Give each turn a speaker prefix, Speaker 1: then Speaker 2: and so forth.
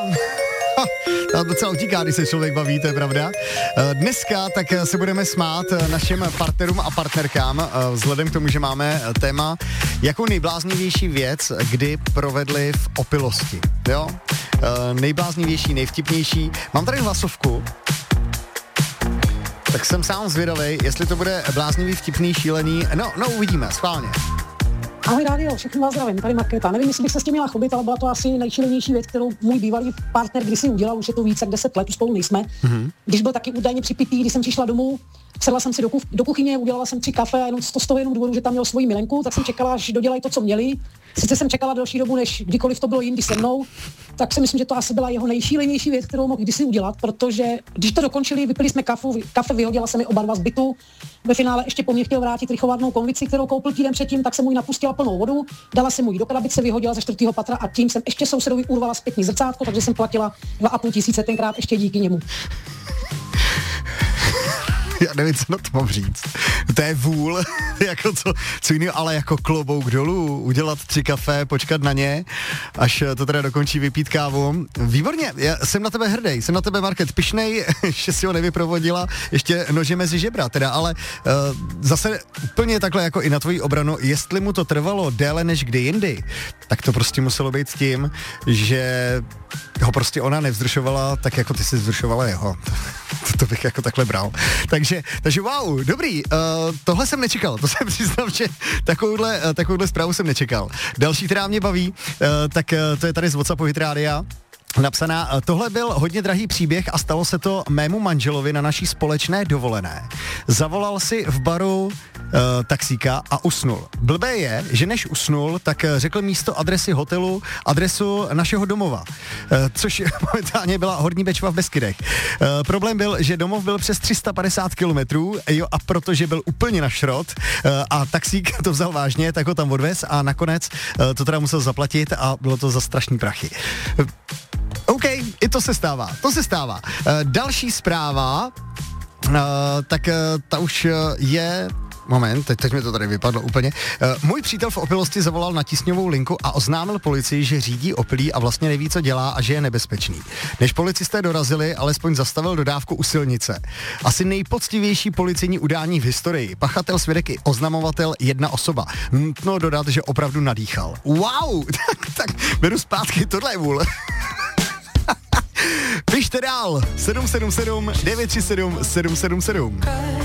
Speaker 1: To docela utíká, když se člověk baví, to je pravda. Dneska tak se budeme smát našim partnerům a partnerkám, vzhledem k tomu, že máme téma, jakou nejbláznivější věc, kdy provedli v opilosti. Jo? Nejbláznivější, nejvtipnější. Mám tady hlasovku, tak jsem sám zvědavej, jestli to bude bláznivý, vtipný, šílený. No, uvidíme, schválně.
Speaker 2: Ahoj rádio, všechny vás zdravím, tady Markéta. Nevím, jestli bych se s tím měla chlubit, ale byla to asi nejšílenější věc, kterou můj bývalý partner kdysi udělal, už je to více jak 10 let, už spolu nejsme. Když byl taky údajně připitý, když jsem přišla domů, sedla jsem si do kuchyně, udělala jsem 3 kafe a jenom z toho jenom důvodu, že tam měl svoji milenku, tak jsem čekala, až dodělají to, co měli. Sice jsem čekala delší dobu, než kdykoliv to bylo jindy se mnou, tak si myslím, že to asi byla jeho nejšílenější věc, kterou mohl kdysi udělat, protože když to dokončili, vypili jsme kafe, vyhodila se mi oba dva z bytu. Ve finále ještě po mně chtěl vrátit lichovarnou konvici, kterou koupil týden předtím, tak jsem mu ji napustila plnou vodu, dala jsem mu ji do krabice, vyhodila ze 4. patra a tím jsem ještě sousedovi urvala zpětný zrcátko, takže jsem platila 2,5 tisíce tenkrát ještě díky němu.
Speaker 1: Já nevím, co na to mám říct. To je vůl, jako co jiného, ale jako klobouk dolů, udělat 3 kafe, počkat na ně, až to teda dokončí, vypít kávu. Výborně, já jsem na tebe hrdý, jsem na tebe, Market, pyšnej, že si ho nevyprovodila ještě nože mezi žebra, teda, ale zase úplně takhle jako i na tvoji obranu, jestli mu to trvalo déle než kdy jindy, tak to prostě muselo být s tím, že ho prostě ona nevzrušovala tak, jako ty jsi vzrušovala jeho. To bych jako takhle bral. Takže wow, dobrý, tohle jsem nečekal, to se přiznám, že takovouhle zprávu jsem nečekal. Další, která mě baví, tak to je tady z WhatsAppu Hit Rádia. Napsaná, tohle byl hodně drahý příběh a stalo se to mému manželovi na naší společné dovolené. Zavolal si v baru taxíka a usnul. Blbé je, že než usnul, tak řekl místo adresy hotelu adresu našeho domova, což momentálně byla Horní Bečva v Beskydech. Problém byl, že domov byl přes 350 kilometrů, jo, a protože byl úplně na šrot a taxík to vzal vážně, tak ho tam odvez a nakonec to teda musel zaplatit a bylo to za strašný prachy. OK, i to se stává. Další zpráva, tak ta už je... Moment, teď mi to tady vypadlo úplně. Můj přítel v opilosti zavolal na tísňovou linku a oznámil policii, že řídí opilý a vlastně neví, co dělá a že je nebezpečný. Než policisté dorazili, alespoň zastavil dodávku u silnice. Asi nejpoctivější policejní udání v historii. Pachatel, svědek i oznamovatel, jedna osoba. Nutno dodat, že opravdu nadýchal. Wow, tak beru zpátky, tohle je vůle. Pište dál, 777 937 777.